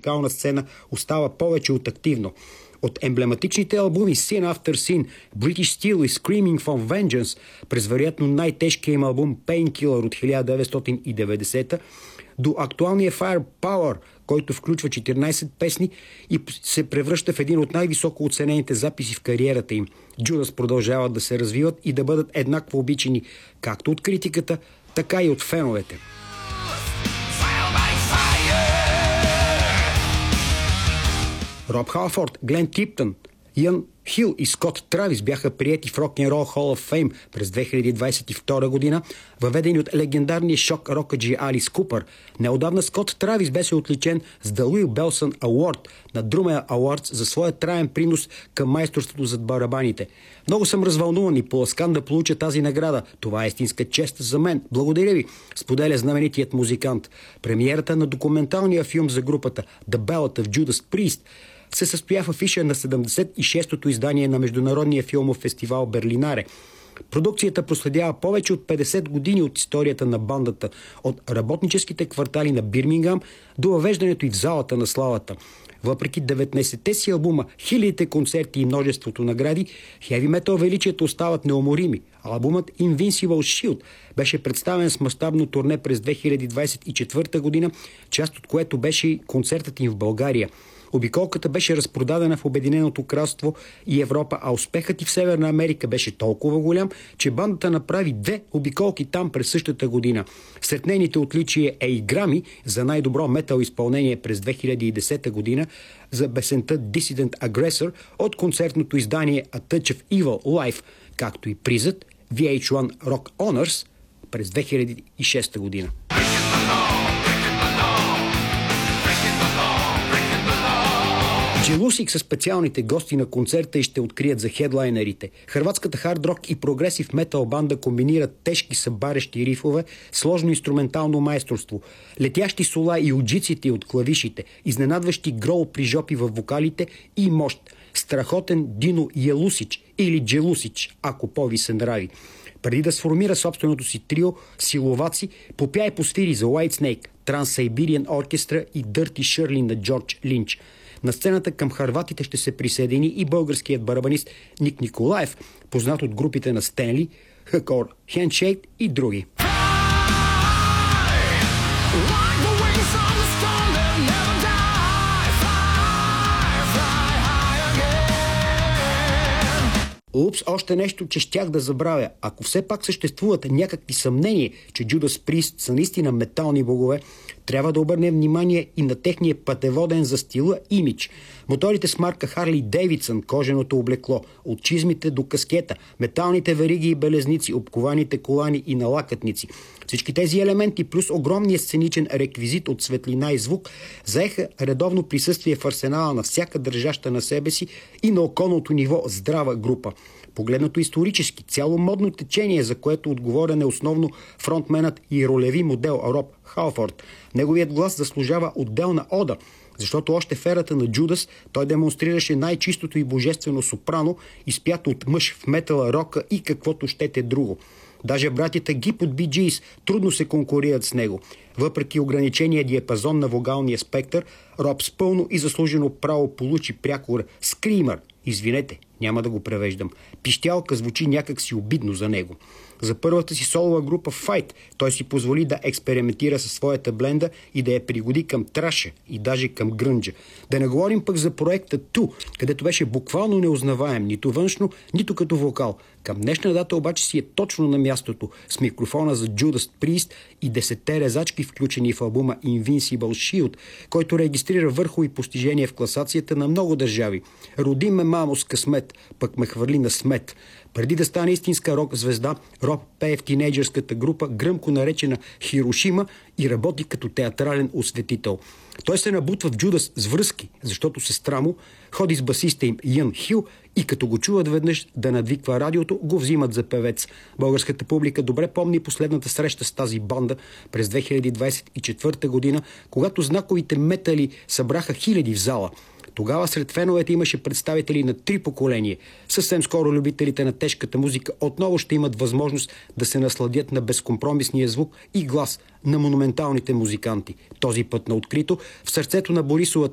музикална сцена остава повече от активно. От емблематичните албуми Sin After Sin, British Steel и Screaming for Vengeance, през вероятно най-тежкия им албум Painkiller от 1990 до актуалния Firepower, който включва 14 песни и се превръща в един от най-високо оценените записи в кариерата им. Judas продължават да се развиват и да бъдат еднакво обичани както от критиката, така и от феновете. Роб Халфорд, Глен Типтън, Иан Хил и Скот Травис бяха приети в Rock and Roll Hall of Fame през 2022 година, въведени от легендарния шок рокаджи Алис Купър. Неодавна Скот Травис беше отличен с The Will Belson Award на Drummer Awards за своя траен принос към майсторството зад барабаните. Много съм развълнуван и поласкан да получа тази награда. Това е истинска чест за мен. Благодаря ви, споделя знаменитият музикант. Премиерата на документалния филм за групата The Ballad of Judas Priest се състоя в афиша на 76-тото издание на Международния филмов фестивал Берлинаре. Продукцията проследява повече от 50 години от историята на бандата, от работническите квартали на Бирмингам до въвеждането и в залата на славата. Въпреки 19-те си албума, хилядите концерти и множеството награди, хеви метал величието остават неуморими. Албумът Invincible Shield беше представен с мащабно турне през 2024 година, част от което беше концертът им в България. Обиколката беше разпродадена в Обединеното кралство и Европа, а успехът и в Северна Америка беше толкова голям, че бандата направи 2 обиколки там през същата година. Сред нейните отличия е и Грами за най-добро метал изпълнение през 2010 година за песента Dissident Aggressor от концертното издание A Touch of Evil Live, както и призът VH1 Rock Honors през 2006 година. Джелусик са специалните гости на концерта и ще открият за хедлайнерите. Хърватската хард-рок и прогресив метал банда комбинират тежки събарещи рифове, сложно инструментално майсторство, летящи сола и уджиците от клавишите, изненадващи грол при жопи във вокалите и мощ. Страхотен Дино Елусич или Джелусич, ако по-ви се нрави. Преди да сформира собственото си трио, силоваци, попя и посвири за Whitesnake, Trans-Siberian Orchestra и Dirty Shirley на Джордж Линч. На сцената към харватите ще се присъедини и българският барабанист Ник Николаев, познат от групите на Стенли, Хакор, Handshake и други. Упс, още нещо, че щях да забравя. Ако все пак съществуват някакви съмнения, че Judas Priest са наистина метални богове, трябва да обърнем внимание и на техния пътеводен за стила имидж. Моторите с марка Харли Дейвидсън, коженото облекло, от чизмите до каскета, металните вериги и белезници, обкованите колани и налакътници. Всички тези елементи плюс огромния сценичен реквизит от светлина и звук заеха редовно присъствие в арсенала на всяка държаща на себе си и на околното ниво здрава група. Погледнато исторически, цяло модно течение, за което отговорен е основно фронтменът и ролеви модел Роб Халфорд. Неговият глас заслужава отделна ода, защото още в ерата на Джудас той демонстрираше най-чистото и божествено сопрано, изпято от мъж в метала, рока и каквото щете друго. Даже братята Гип от Bee Gees трудно се конкурират с него. Въпреки ограничения диапазон на вогалния спектър, Роб с пълно и заслужено право получи прякор скримър. Извинете, няма да го превеждам. Пищялка звучи някак си обидно за него. За първата си солова група Fight той си позволи да експериментира със своята бленда и да я пригоди към траша и даже към грънджа. Да не говорим пък за проекта Ту, където беше буквално неузнаваем, нито външно, нито като вокал. Към днешна дата обаче си е точно на мястото с микрофона за Judas Priest и 10 резачки, включени в албума Invincible Shield, който регистрира върхови постижения в класацията на много държави. Роди ме мамо с късмет, пък ме хвърли на смет. Преди да стане истинска рок звезда, Роб пее в тинейджърската група, гръмко наречена Хирошима, и работи като театрален осветител. Той се набутва в Джудас с връзки, защото сестра му ходи с басиста им Иан Хил и като го чуват веднъж да надвиква радиото, го взимат за певец. Българската публика добре помни последната среща с тази банда през 2024 година, когато знаковите метали събраха хиляди в зала. Тогава сред феновете имаше представители на 3 поколения. Съвсем скоро любителите на тежката музика отново ще имат възможност да се насладят на безкомпромисния звук и глас на монументалните музиканти. Този път на открито в сърцето на Борисовата